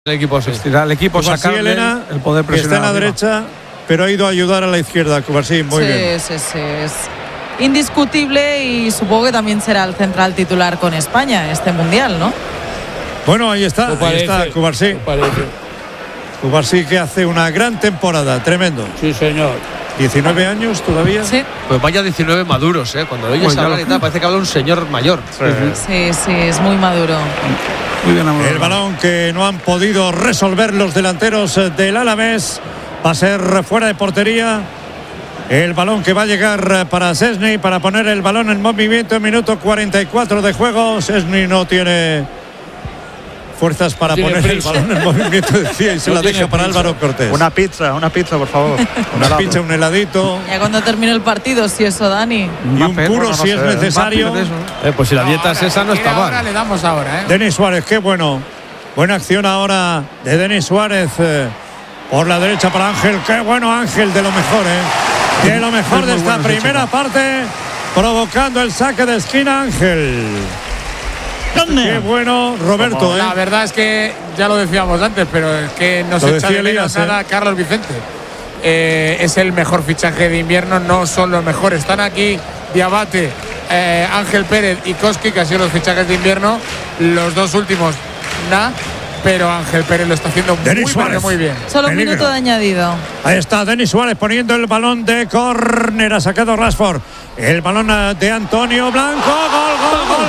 El equipo el equipo sacarle Elena, el poder que está en la arriba. derecha, pero ha ido a ayudar a la izquierda. Cubarsí, muy bien. Sí, es indiscutible y supongo que también será el central titular con España este mundial, ¿no? Bueno, ahí está Cubarsí. Cubarsí, que hace una gran temporada, tremendo. Sí, señor. 19 años todavía. Sí. Pues vaya 19 maduros, cuando lo oyes hablar y tal, parece que habla un señor mayor. Sí, es muy maduro. Muy bien, El balón que no han podido resolver los delanteros del Alavés va a ser fuera de portería. El balón que va a llegar para Szczęsny para poner el balón en movimiento en minuto 44 de juego. Szczęsny no tiene fuerzas para poner el balón en movimiento, decía, y se la deja para Álvaro Cortés. Una pizza, por favor. Una pizza, un heladito. Ya cuando termine el partido, si eso, Dani. Y un puro si es necesario. Pues si la dieta es esa, no está mal. Ahora le damos ahora, Denis Suárez, qué bueno. Buena acción ahora de Denis Suárez. Por la derecha para Ángel. Qué bueno Ángel, de lo mejor, de lo mejor de esta primera parte. Provocando el saque de esquina Ángel. Qué bueno Roberto. La verdad es que ya lo decíamos antes, pero es que no se echa de menos nada Carlos Vicente. Es el mejor fichaje de invierno, no son los mejores. Están aquí Diabate, Ángel Pérez y Koski, que han sido los fichajes de invierno. Los dos últimos, pero Ángel Pérez lo está haciendo muy bien. Solo un minuto de añadido. Ahí está Denis Suárez poniendo el balón de córner. Ha sacado Rashford. El balón de Antonio Blanco. Gol.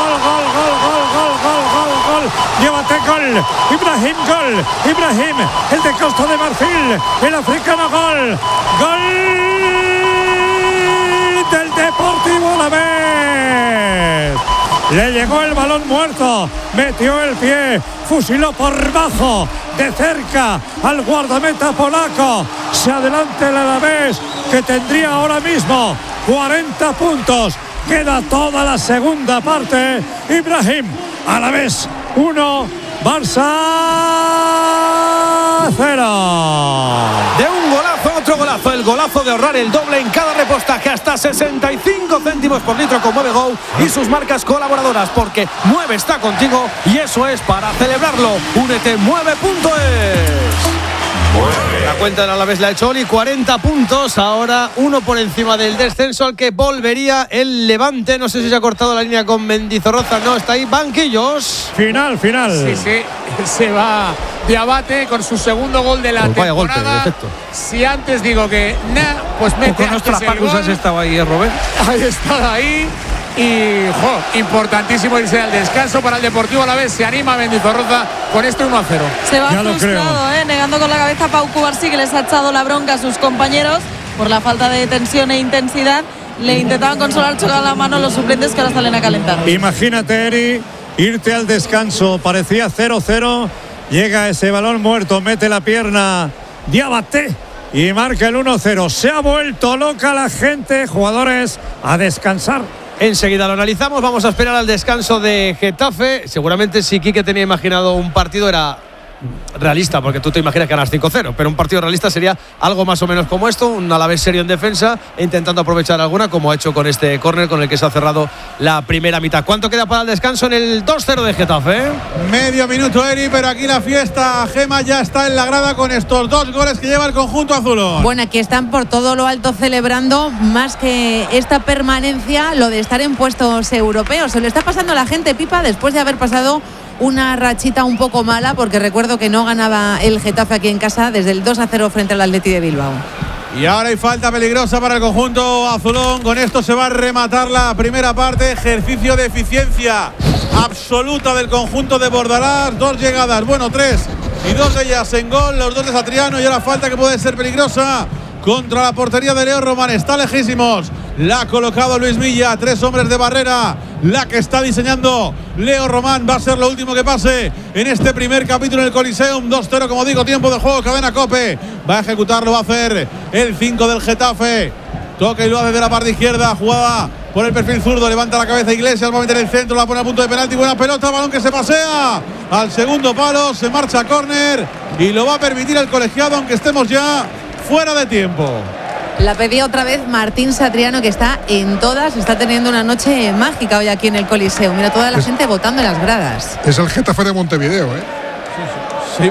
Llévate, gol. Ibrahim, el de Costa de Marfil. El africano, gol. Gol del Deportivo Alavés. Le llegó el balón muerto, metió el pie, fusiló por bajo, de cerca al guardameta polaco. Se adelanta el Alavés, que tendría ahora mismo 40 puntos. Queda toda la segunda parte. Ibrahim, Alavés 1, Barça 0. De un golazo, otro golazo, el golazo de ahorrar el doble en cada repostaje, hasta 65 céntimos por litro con Mueve Go y sus marcas colaboradoras, porque Mueve está contigo y eso es para celebrarlo. Únete, mueve.es. La cuenta del Alavés la ha hecho Oli, 40 puntos, ahora uno por encima del descenso al que volvería el Levante. No sé si se ha cortado la línea con Mendizorroza, no, está ahí, banquillos. Final. Sí, se va Diabate con su segundo gol de la temporada. Golpe, perfecto. Si antes digo que pues mete con nuestras pacus has estado ahí, Robert. Ahí está ahí. Y importantísimo irse al descanso para el Deportivo Alavés. Se anima Mendizorroza con este 1-0. Se va frustrado, negando con la cabeza Pau Cubarsí, que les ha echado la bronca a sus compañeros por la falta de tensión e intensidad. Le intentaban consolar, chocar la mano los suplentes, que ahora salen a calentar. Imagínate, Eri, irte al descanso, parecía 0-0. Llega ese balón muerto, mete la pierna Diabate y marca el 1-0. Se ha vuelto loca la gente, jugadores a descansar. Enseguida lo analizamos, vamos a esperar al descanso de Getafe. Seguramente si Quique tenía imaginado un partido era realista, porque tú te imaginas que ganas 5-0, pero un partido realista sería algo más o menos como esto, un Alavés serio en defensa, intentando aprovechar alguna, como ha hecho con este córner con el que se ha cerrado la primera mitad. ¿Cuánto queda para el descanso en el 2-0 de Getafe? Medio minuto, Eri, pero aquí la fiesta, Gema, ya está en la grada con estos dos goles que lleva el conjunto azulón. Bueno, aquí están por todo lo alto celebrando, más que esta permanencia, lo de estar en puestos europeos. Se lo está pasando a la gente pipa después de haber pasado una rachita un poco mala, porque recuerdo que no ganaba el Getafe aquí en casa desde el 2-0 frente al Atleti de Bilbao. Y ahora hay falta peligrosa para el conjunto azulón. Con esto se va a rematar la primera parte. Ejercicio de eficiencia absoluta del conjunto de Bordalás. 2 llegadas, bueno, 3, y 2 de ellas en gol, los 2 de Satriano. Y ahora falta que puede ser peligrosa contra la portería de Leo Román. Está lejísimos. La ha colocado Luis Milla, 3 hombres de barrera, la que está diseñando Leo Román. Va a ser lo último que pase en este primer capítulo en el Coliseum. 2-0, como digo, tiempo de juego, cadena COPE. Va a ejecutarlo, va a hacer el 5 del Getafe. Toca y lo hace de la parte izquierda, jugada por el perfil zurdo, levanta la cabeza Iglesias, va a meter el centro, la pone a punto de penalti, buena pelota, balón que se pasea al segundo palo, se marcha a córner y lo va a permitir el colegiado, aunque estemos ya fuera de tiempo. La pedía otra vez Martín Satriano, que está en todas, está teniendo una noche mágica hoy aquí en el Coliseo. Mira, toda la gente votando en las gradas. Es el Getafe de Montevideo, ¿eh?